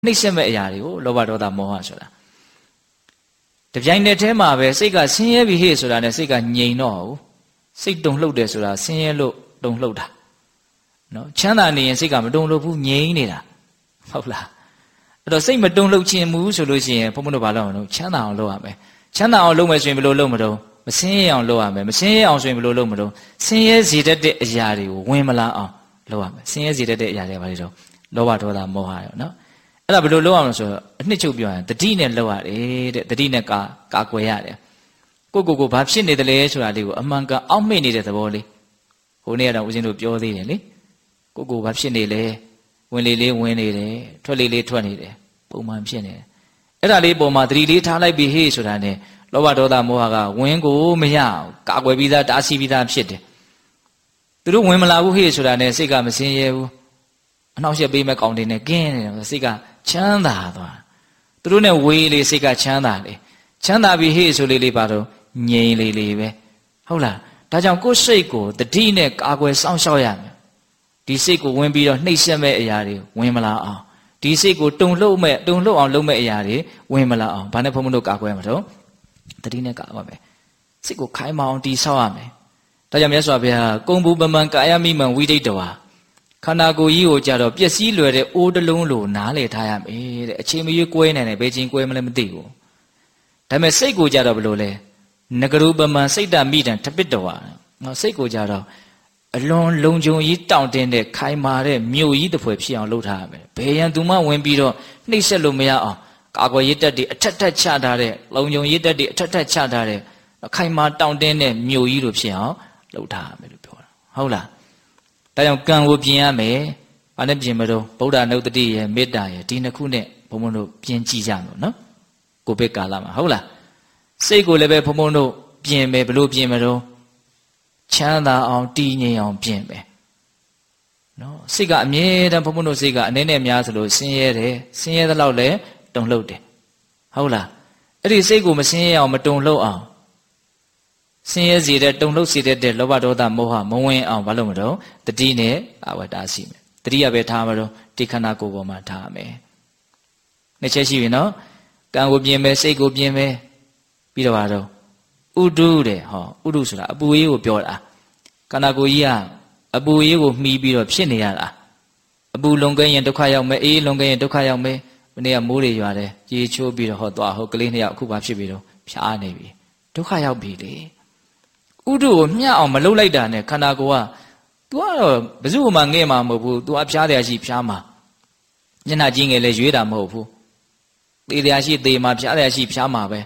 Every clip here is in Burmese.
နှိမ့်ဆက်မဲ့အရာတွေကိုလောဘဒေါသမောဟဆိုတာတပြိုင်တည်းတည်းမှာပဲစိတ်ကဆင်းရဲပြီဟေ့ဆိုတာနဲ့စိတ်ကငြိမ်တော့ဘူးစိတ်တုန်လှုပ်တယ်ဆိုတာဆင်းရဲလို့တုန်လှုပ်တာနော်ချမ်းသာနေရင်စိတ်ကမတုန်လှုပ်ဘူးငြိမ်နေတာဟုတ်လားအဲ့တော့စိတ်မတုန်လှုပ်ခြင်းဘူးဆိုလို့ရှိရင်ဘုန်းဘုန်းတို့ဘာလုပ်အောင်လုပ်ချမ်းသာအောင်လုပ်ရမယ်ချမ်းသာအောင်လုပ်မယ်ဆိုရင်ဘယ်လိုလုပ်မလို့မဆင်းရဲအောင်လုပ်ရမယ်မဆင်းရဲအောင်ဆိုရင်ဘယ်လိုလုပ်မလို့ဆင်းရဲစေတတ်တဲ့အရာတွေကိုဝင်မလာအောင်လုပ်ရမယ်ဆင်းရဲစေတတ်တဲ့အရာတွေဘာတွေတော့လောဘဒေါသမောဟရောနော်အဲ့ဒါဘယ်လိုလုပ်အောင်လဲဆိုတော့အနှစ်ချုပ်ပြောရင်တတိနဲ့လုပ်ရတယ်တဲ့တတိနဲ့ကာကွယ်ရတယ်ကိုဘာဖြစ်နေတယ်လဲဆိုတာလေးကိုအမှန်ကန်အောက်မေ့နေတဲ့သဘောလေးဟိုနေ့ကတော့ဦးဇင်းတို့ပြောသေးတယ်လေကိုဘာဖြစ်နေလဲဝင်လေလေးဝင်နေတယ်ထွက်လေလေးထွက်နေတယ်ပုံမှန်ဖြစ်နေတယ်အဲ့ဒါလေးပုံမှန်တတိလေးထားလိုက်ပြီဟေ့ဆိုတာနဲ့လောဘဒေါသမောဟကဝင်ကိုမရအောင်ကာကွယ်ပြီးသားတားဆီးပြီးသားဖြစ်တယ်သူတို့ဝင်မလာဘူးဟေ့ဆိုတာနဲ့စိတ်ကမစင်ရဲဘူးအနှောက်အယှက်ပေးမဲ့ကောင်းတင်နဲ့ကင်းနေတယ်စိတ်ကချမ်းသာသွားသူတို့နဲ့ဝေးလေစိတ်ကချမ်းသာလေချမ်းသာပြီဟေ့ဆိုလေးပါတော့ငြိမ်လေးပဲဟုတ်လားဒါကြောင့်ကိုယ်စိတ်ကိုတတိနဲ့ကာကွယ်စောင့်ရှောက်ရမယ်ဒီစိတ်ကိုဝင်ပြီးတော့နှိပ်စက်မဲ့အရာတွေဝင်မလာအောင်ဒီစိတ်ကိုတုန်လှုပ်အောင်လုပ်မဲ့အရာတွေဝင်မလာအောင်ဘာနဲ့ဘုံမလို့ကာကွယ်မှာတော့တတိနဲ့ကာကွယ်မယ်စိတ်ကိုခိုင်မာအောင်တည်ဆောက်ရမယ်ဒါကြောင့်မြတ်စွာဘုရားကုံဘူပမံကာယမိမံဝိဒိတဝါခန္ဓာကိုယ်ကြီးကိုကြတော့ပျက်စီးလွယ်တဲ့အိုးတလုံးလိုနားလည်ထားရမယ်တဲ့အချိန်မရွေးကွဲနိုင်တယ်ဘယ်ချိန်ကွဲမလဲမသိဘူးဒါပေမဲ့စိတ်ကိုကြတော့ဘယ်လိုလဲနဂရုပမံစိတ်တမိတံထပစ်တော်နော်စိတ်ကိုကြတော့အလွန်လုံခြုံကြီးတောင့်တင်းတဲ့ခိုင်မာတဲ့မြို့ကြီးတစ်ဖွဲ့ဖြစ်အောင်လုပ်ထားရမယ်ဘယ်ရန်သူမှဝင်ပြီးတော့နှိပ်စက်လို့မရအောင်ကာကွယ်ရေးတပ်တွေအထက်ထက်ချထားတဲ့လုံခြုံရေးတပ်တွေအထက်ထက်ချထားတဲ့ခိုင်မာတောင့်တင်းတဲ့မြို့ကြီးလိုဖြစ်အောင်လုပ်ထားရမယ်လို့ပြောတာဟုတ်လားဒါကြောင့်ကံကိုပြင်ရမယ်ဘာနဲ့ပြင်မလို့ဗုဒ္ဓနုတ္တိရဲ့မေတ္တာရဲ့ဒီနှစ်ခုနဲ့ဘုံဘုံတို့ပြင်ကြည့်ကြမယ်နော်ကိုဗစ်ကာလမှာဟုတ်လားစိတ်ကိုလည်းပဲဘုံဘုံတို့ပြင်မယ်ဘလို့ပြင်မလို့ချမ်းသာအောင်တည်ငြိမ်အောင်ပြင်မယ်နော်စိတ်ကအမြဲတမ်းဘုံဘုံတို့စိတ်ကအနည်းနဲ့များဆိုလို့ဆင်းရဲတယ်ဆင်းရဲသလောက်လည်းတုန်လှုပ်တယ်ဟုတ်လားအဲ့ဒီစိတ်ကိုမဆင်းရဲအောင်မတုန်လှုပ်အောင်ဆင်းရဲစေတဲ့တုန်လှုပ်စေတဲ့လောဘဒေါသမောဟမဝင်အောင်ဘာလို့မတော့တတိနဲ့အာဝတ္တာရှိမယ်တတိကပဲထားမှာတော့ဒီခန္ဓာကိုယ်ပေါ်မှာထားမယ်နှစ်ချက်ရှိပြီနော်ကံကိုပြင်မယ်စိတ်ကိုပြင်မယ်ပြီးတော့တော့ဥဒုတဲ့ဟောဥဒုဆိုတာအပူရေးကိုပြောတာခန္ဓာကိုယ်ကြီးကအပူရေးကိုမှီပြီးတော့ဖြစ်နေရတာအပူလွန်ကဲရင်ဒုက္ခရောက်မယ်အေးလွန်ကဲရင်ဒုက္ခရောက်မယ်မနေ့ကမိုးတွေရွာတယ်ရေချိုးပြီးတော့ဟောသွားဟောကလေးနှစ်ယောက်အခုဘာဖြစ်ပြီးတော့ဖြားနေပြီဒုက္ခရောက်ပြီလေဥဒုကိုမျှအောင်မလုပ်လိုက်တာနဲ့ခန္ဓာကိုယ်က तू ကတော့ဘယ်သူမှငဲ့မှာမဟုတ်ဘူး तू အဖျားတရားရှိဖျားမှာညနာကြီးငယ်လဲရွေးတာမဟုတ်ဘူးသေတရားရှိသေမှာဖျားတရားရှိဖျားမှာပဲ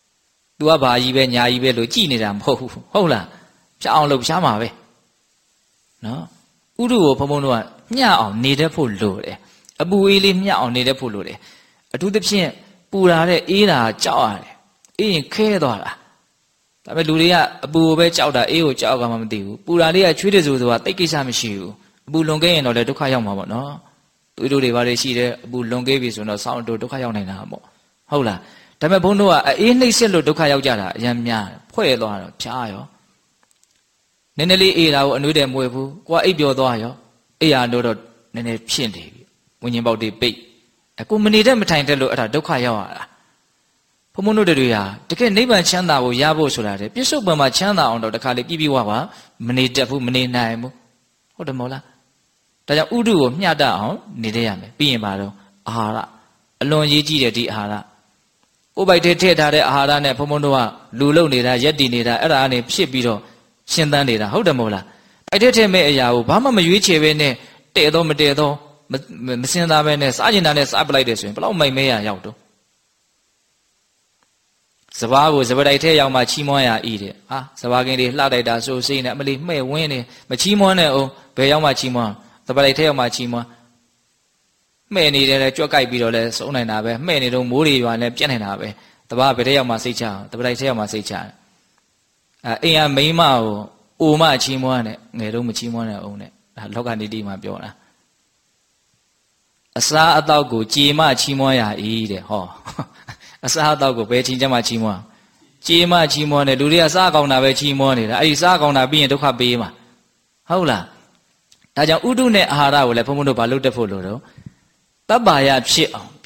तू ကဘာကြီးပဲညာကြီးပဲလို့ကြည်နေတာမဟုတ်ဘူးဟုတ်လားဖျားအောင်လုပ်ဖျားမှာပဲနော်ဥဒုကိုဘုံဘုံတို့ကမျှအောင်နေတတ်ဖို့လိုတယ်အပူအေးလေးမျှအောင်နေတတ်ဖို့လိုတယ်အထူးသဖြင့်ပူလာတဲ့အေးတာကြောက်ရတယ်အေးရင်ခဲသွားတာဒါပေမဲ့လူတွေကအပူကိုပဲကြောက်တာအေးကိုကြောက်ကမှမသိဘူးပူတာလေးကချွေးတယ်ဆိုတာတိတ်ကိစ္စမရှိဘူးအပူလွန်ကဲရင်တော့လည်းဒုက္ခရောက်မှာပေါ့နော်သွေးတို့တွေဘာတွေရှိတယ်အပူလွန်ကဲပြီဆိုတော့ဆောင်းတို့ဒုက္ခရောက်နိုင်တာပေါ့ဟုတ်လားဒါပေမဲ့ဘုန်းတို့ကအေးနှိမ့်ဆက်လို့ဒုက္ခရောက်ကြတာအရင်များဖွဲ့သွားတော့ဖြားရောနည်းနည်းလေးအေးတာကိုအနွေးတယ်မွေဘူးကိုကအိပ်ပျော်သွားရောအေးရတော့နည်းနည်းဖြစ်နေပြီဝิญဉ်ပေါက်တွေပိတ်ကိုမနေတဲ့မထိုင်တဲ့လို့အဲ့ဒါဒုက္ခရောက်ရတာဘုံဘုံတို့တွေဟာတကယ်နိဗ္ဗာန်ချမ်းသာကိုရဖို့ဆိုတာလေပြစ္ဆုတ်ပံမှာချမ်းသာအောင်တော့တခါလေပြည့်ပြည့်ဝပါမနေတတ်ဘူးမနေနိုင်ဘူးဟုတ်တယ်မဟုတ်လားဒါကြောင့်ဥဒုကိုမျှတအောင်နေရမယ်ပြီးရင်ပါတော့အာဟာရအလွန်ရေးကြည့်တဲ့ဒီအာဟာရကိုယ်ပိုက်ထဲထည့်ထားတဲ့အာဟာရနဲ့ဘုံဘုံတို့ကလူလုံနေတာရက်တည်နေတာအဲ့ဒါကနေဖြစ်ပြီးတော့ရှင်းတန်းနေတာဟုတ်တယ်မဟုတ်လားပိုက်ထဲထည့်မဲ့အရာကိုဘာမှမရွေးချယ်ပဲနဲ့တဲ့တော့မတဲ့တော့မစင်သားပဲနဲ့စားကျင်တာနဲ့စားပလိုက်တယ်ဆိုရင်ဘယ်လောက်မိုက်မဲရရောက်တော့စဘာကိုစပတိုက်ထဲရောက်မှချီးမွမ်းရဤတဲ့ဟာစဘာကင်းတွေလှတိုက်တာဆိုစိနေအမလီမှဲ့ဝင်းနေမချီးမွမ်းနဲ့အောင်ဘယ်ရောက်မှချီးမွမ်းစပတိုက်ထဲရောက်မှချီးမွမ်းမှဲ့နေတယ်လဲကြွက်ကြိုက်ပြီးတော့လဲစုံနိုင်တာပဲမှဲ့နေတော့မိုးတွေရွာလဲပြက်နေတာပဲတဘာဘယ်ထဲရောက်မှစိတ်ချစပတိုက်ထဲရောက်မှစိတ်ချအိမ်ကမိန်းမကိုအိုမချီးမွမ်းနဲ့ငယ်တော့မချီးမွမ်းနဲ့အောင်နဲ့ဒါလောကနိတိမှာပြောတာအစားအသောက်ကိုကြေမချီးမွမ်းရ၏တဲ့ဟောအစားအသောက်ကိုဘယ်ချိန်ကျမှချီးမွမ်းကြေမချီးမွမ်းတယ်လူတွေကစားကောင်းတာပဲချီးမွမ်းနေတာအဲ့ဒီစားကောင်းတာပြီးရင်ဒုက္ခပေးမှာဟုတ်လားဒါကြောင့်ဥဒုနဲ့အာဟာရကိုလည်းဘုံဘုံတို့ဘာလို့တက်ဖို့လို့တော့တပ္ပါယဖြစ်အောင်